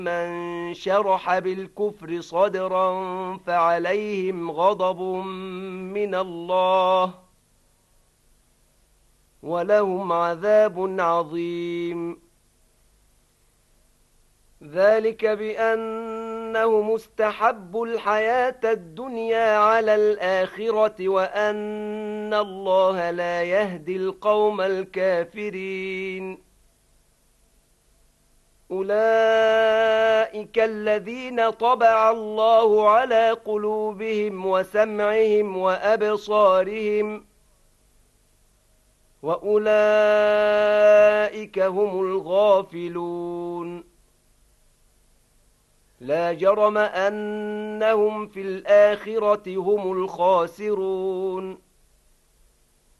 من شرح بالكفر صدرا فعليهم غضب من الله ولهم عذاب عظيم. ذلك بأنه مستحب الحياة الدنيا على الآخرة وأن الله لا يهدي القوم الكافرين. أولئك الذين طبع الله على قلوبهم وسمعهم وأبصارهم وأولئك هم الغافلون. لا جرم أنهم في الآخرة هم الخاسرون.